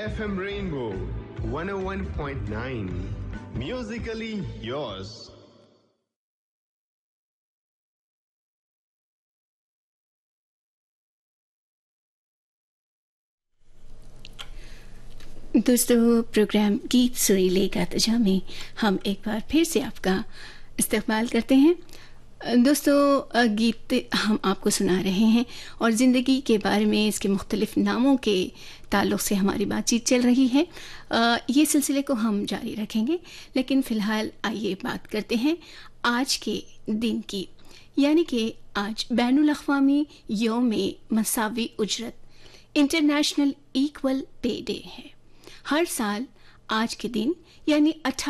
FM Rainbow 101.9. Musically yours. दोस्तों, programme गीत सुरीले गातजा में हम एक बार फिर से आपका इस्तकबाल करते हैं। दोस्तों, गीत हम आपको सुना रहे हैं और ज़िंदगी के बारे में इसके मुख्तलिफ़ नामों के ताल्लुक़ से हमारी बातचीत चल रही है। ये सिलसिले को हम जारी रखेंगे, लेकिन फ़िलहाल आइए बात करते हैं आज के दिन की, यानी कि आज बैनुल अक़वामी यौम मसावी उजरत, इंटरनेशनल इक्वल पे डे है। हर साल आज के दिन यानी